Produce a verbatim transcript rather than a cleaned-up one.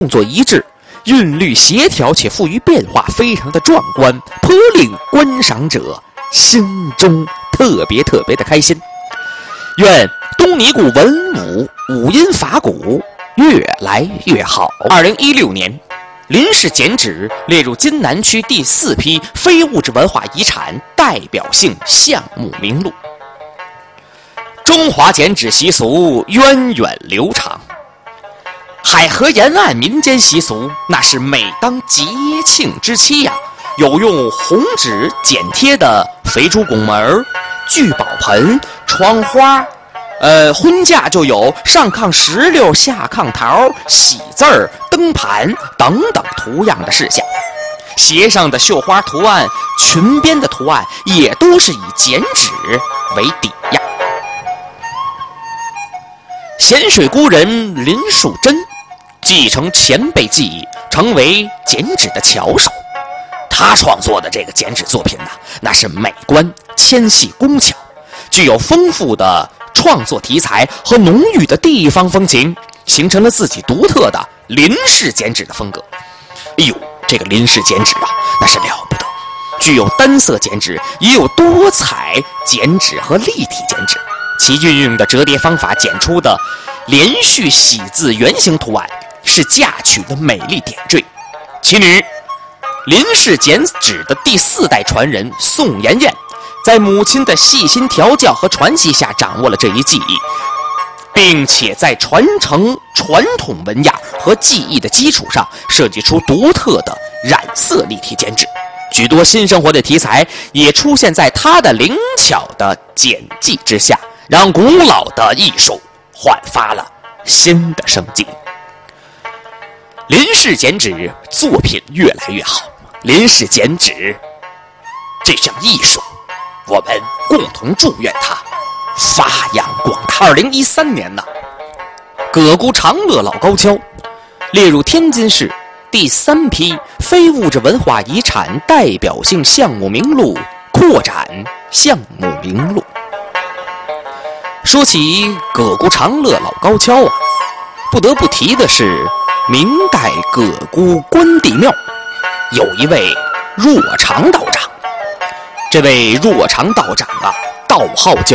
动作一致，韵律协调且富于变化，非常的壮观，颇令观赏者心中特别特别的开心。愿东尼古文武五音法鼓越来越好。二零一六年，林氏剪纸列入津南区第四批非物质文化遗产代表性项目名录。中华剪纸习俗源远流长，海河沿岸民间习俗，那是每当节庆之期呀、啊，有用红纸剪贴的肥猪拱门、聚宝盆、窗花，呃，婚嫁就有上炕石榴、下炕桃、喜字儿、灯盘等等图样的事项。鞋上的绣花图案、裙边的图案也都是以剪纸为底呀。咸水孤人林树珍继承前辈技艺，成为剪纸的巧手。他创作的这个剪纸作品呢，那是美观、纤细、工巧，具有丰富的创作题材和浓郁的地方风情，形成了自己独特的林氏剪纸的风格。哎呦，这个林氏剪纸啊，那是了不得，具有单色剪纸，也有多彩剪纸和立体剪纸。其运用的折叠方法剪出的连续喜字圆形图案，是嫁娶的美丽点缀。其女林氏剪纸的第四代传人宋妍妍，在母亲的细心调教和传习下，掌握了这一技艺，并且在传承传统文雅和技艺的基础上，设计出独特的染色立体剪纸。许多新生活的题材也出现在他的灵巧的剪辑之下，让古老的艺术焕发了新的生机。林氏剪纸作品越来越好，林氏剪纸这项艺术，我们共同祝愿它发扬光大。二零一三年呢，葛沽长乐老高跷列入天津市第三批非物质文化遗产代表性项目名录扩展项目名录。说起葛沽长乐老高跷啊，不得不提的是明代葛沽关帝庙有一位若长道长。这位若长道长啊，道号叫